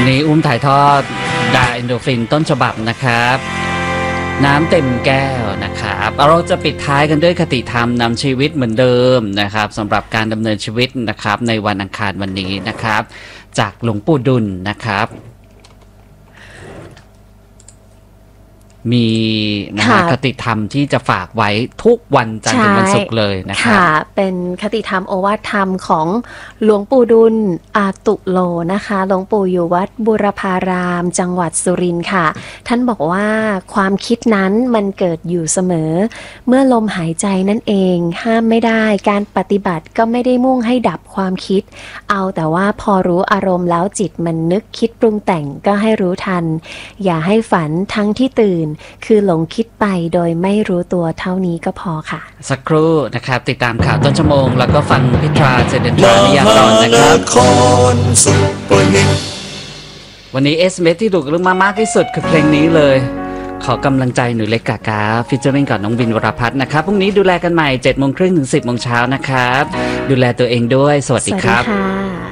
วันนี้ถ่ายทอดดาเอนโดฟินต้นฉบับนะครับน้ำเต็มแก้วนะครับเราจะปิดท้ายกันด้วยคติธรรมนำชีวิตเหมือนเดิมนะครับสำหรับการดำเนินชีวิตนะครับในวันอังคารวันนี้นะครับจากหลวงปู่ดุลนะครับมีคติธรรมที่จะฝากไว้ทุกวันจันทร์ถึงวันศุกร์เลยนะครับค่ะเป็นคติธรรมโอวาทธรรมของหลวงปู่ดุลอาตุโลนะคะหลวงปู่อยู่วัดบุรพารามจังหวัดสุรินทร์ค่ะท่านบอกว่าความคิดนั้นมันเกิดอยู่เสมอเมื่อลมหายใจนั่นเองห้ามไม่ได้การปฏิบัติก็ไม่ได้มุ่งให้ดับความคิดเอาแต่ว่าพอรู้อารมณ์แล้วจิตมันนึกคิดปรุงแต่งก็ให้รู้ทันอย่าให้ฝันทั้งที่ตื่นคือหลงคิดไปโดยไม่รู้ตัวเท่านี้ก็พอค่ะสักครู่นะครับติดตามข่าวต้นชั่วโมงแล้วก็ฟังพิตราเจเดนทรานิยากรนะครับวันนี้SMSที่ถูกเลือกมามากที่สุดคือเพลงนี้เลยขอกำลังใจหนูเล็กกากาฟิชเจอริงกับน้องบินวรพัฒน์นะครับพรุ่งนี้ดูแลกันใหม่ 7:30 ถึง 10:00 น.นะครับดูแลตัวเองด้วยสวัสดีครับ